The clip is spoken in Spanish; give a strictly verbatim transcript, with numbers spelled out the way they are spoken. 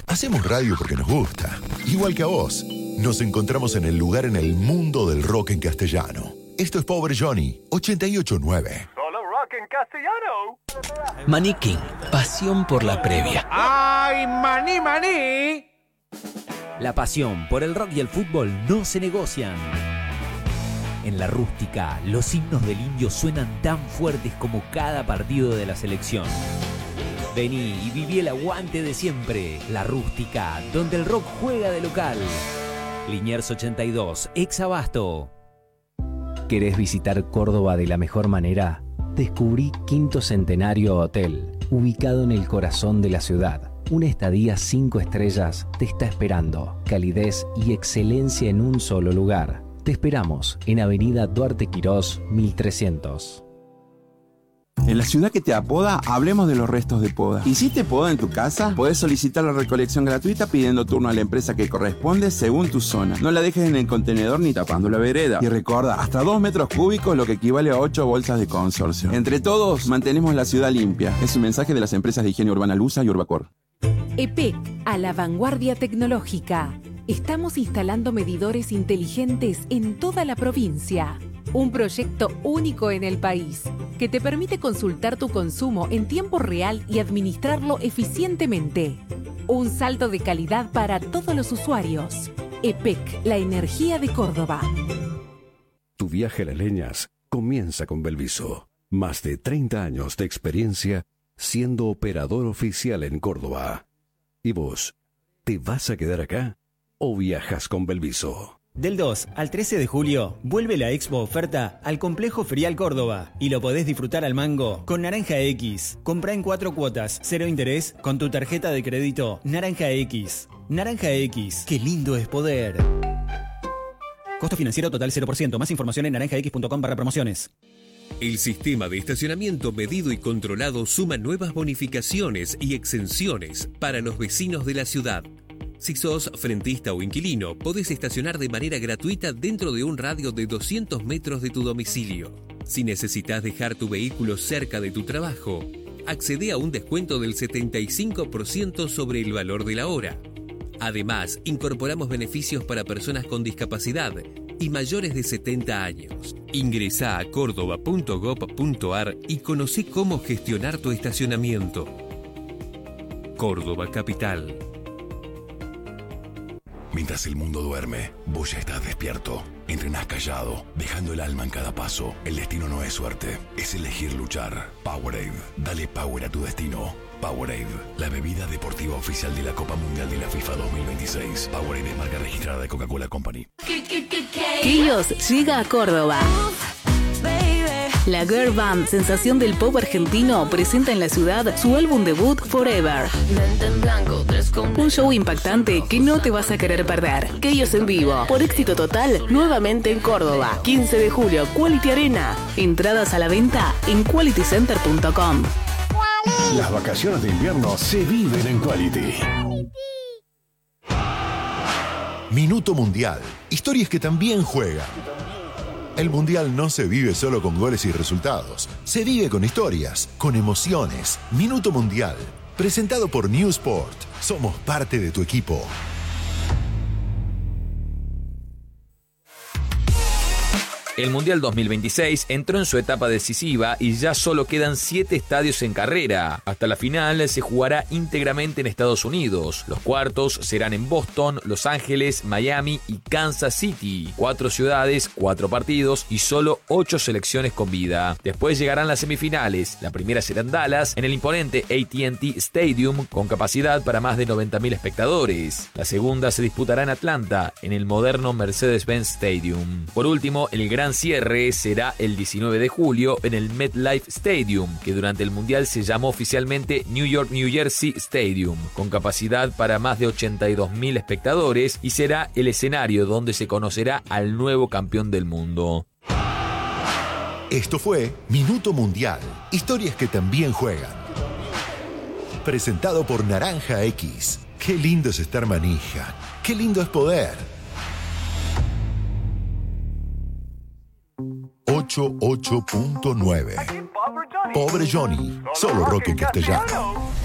Hacemos radio porque nos gusta. Igual que a vos. Nos encontramos en el lugar en el mundo del rock en castellano. Esto es Pobre Johnny, ochenta y ocho punto nueve. Solo rock en castellano. Maní King, pasión por la previa. ¡Ay, maní, maní! La pasión por el rock y el fútbol no se negocian. En la rústica, los himnos del indio suenan tan fuertes como cada partido de la selección. Vení y viví el aguante de siempre. La rústica, donde el rock juega de local. Liniers ochenta y dos, ex Abasto. ¿Querés visitar Córdoba de la mejor manera? Descubrí Quinto Centenario Hotel, ubicado en el corazón de la ciudad. Una estadía cinco estrellas te está esperando. Calidez y excelencia en un solo lugar. Te esperamos en Avenida Duarte Quirós, mil trescientos. En la ciudad que te apoda, hablemos de los restos de poda. ¿Hiciste poda en tu casa? Podés solicitar la recolección gratuita pidiendo turno a la empresa que corresponde según tu zona. No la dejes en el contenedor ni tapando la vereda. Y recuerda, hasta dos metros cúbicos, lo que equivale a ocho bolsas de consorcio. Entre todos, mantenemos la ciudad limpia. Es un mensaje de las empresas de higiene urbana Lusa y Urbacor. E P E C, a la vanguardia tecnológica. Estamos instalando medidores inteligentes en toda la provincia. Un proyecto único en el país que te permite consultar tu consumo en tiempo real y administrarlo eficientemente. Un salto de calidad para todos los usuarios. E P E C, la energía de Córdoba. Tu viaje a las leñas comienza con Belviso. Más de treinta años de experiencia siendo operador oficial en Córdoba. ¿Y vos, te vas a quedar acá o viajas con Belviso? Del dos al trece de julio, vuelve la Expo Oferta al Complejo Ferial Córdoba y lo podés disfrutar al mango con Naranja X. Comprá en cuatro cuotas, cero interés, con tu tarjeta de crédito Naranja X. Naranja X, qué lindo es poder. Costo financiero total cero por ciento. Más información en naranja x punto com barra promociones. El sistema de estacionamiento medido y controlado suma nuevas bonificaciones y exenciones para los vecinos de la ciudad. Si sos frentista o inquilino, podés estacionar de manera gratuita dentro de un radio de doscientos metros de tu domicilio. Si necesitas dejar tu vehículo cerca de tu trabajo, accede a un descuento del setenta y cinco por ciento sobre el valor de la hora. Además, incorporamos beneficios para personas con discapacidad y mayores de setenta años. Ingresá a córdoba punto gob punto ar y conocé cómo gestionar tu estacionamiento. Córdoba Capital. Mientras el mundo duerme, vos ya estás despierto. Entrenás callado, dejando el alma en cada paso. El destino no es suerte, es elegir luchar. Powerade, dale power a tu destino. Powerade, la bebida deportiva oficial de la Copa Mundial de la FIFA dos mil veintiséis. Powerade es marca registrada de Coca-Cola Company. Kios llega a Córdoba. La girl band Sensación del Pop Argentino presenta en la ciudad su álbum debut Forever. Un show impactante que no te vas a querer perder. Kios en vivo, por éxito total, nuevamente en Córdoba. quince de julio, Quality Arena. Entradas a la venta en quality center punto com. Las vacaciones de invierno se viven en Quality. Minuto Mundial. Historias que también juegan. El Mundial no se vive solo con goles y resultados. Se vive con historias, con emociones. Minuto Mundial. Presentado por New Sport. Somos parte de tu equipo. El Mundial dos mil veintiséis entró en su etapa decisiva y ya solo quedan siete estadios en carrera. Hasta la final se jugará íntegramente en Estados Unidos. Los cuartos serán en Boston, Los Ángeles, Miami y Kansas City. Cuatro ciudades, cuatro partidos y solo ocho selecciones con vida. Después llegarán las semifinales. La primera será en Dallas, en el imponente A T and T Stadium, con capacidad para más de noventa mil espectadores. La segunda se disputará en Atlanta, en el moderno Mercedes-Benz Stadium. Por último, el gran cierre será el diecinueve de julio en el MetLife Stadium, que durante el Mundial se llamó oficialmente New York New Jersey Stadium, con capacidad para más de ochenta y dos mil espectadores y será el escenario donde se conocerá al nuevo campeón del mundo. Esto fue Minuto Mundial, historias que también juegan. Presentado por Naranja X. Qué lindo es estar manija, qué lindo es poder. ochenta y ocho punto nueve. Pobre Johnny, solo rock en castellano.